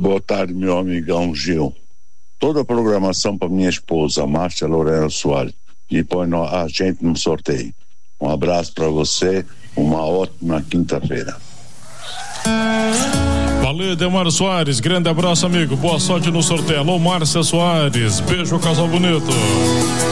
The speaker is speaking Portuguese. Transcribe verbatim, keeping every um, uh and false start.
Boa tarde, meu amigão Gil. Toda a programação para minha esposa, Márcia Lorena Soares, e põe no, a gente no sorteio. Um abraço para você, uma ótima quinta-feira. Valeu, Demar Soares, grande abraço, amigo, boa sorte no sorteio. Alô, Márcia Soares, beijo, casal bonito.